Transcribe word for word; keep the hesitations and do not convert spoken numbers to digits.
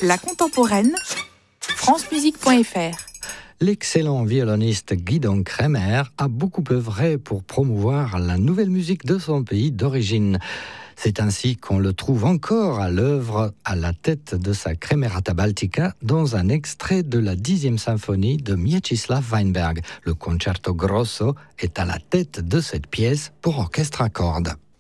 La contemporaine, francemusique point f r. L'excellent violoniste Guidon Kremer a beaucoup œuvré pour promouvoir la nouvelle musique de son pays d'origine. C'est ainsi qu'on le trouve encore à l'œuvre à la tête de sa Kremerata Baltica dans un extrait de la dixième symphonie de Mieczysław Weinberg. Le Concerto Grosso est à la tête de cette pièce pour orchestre à cordes.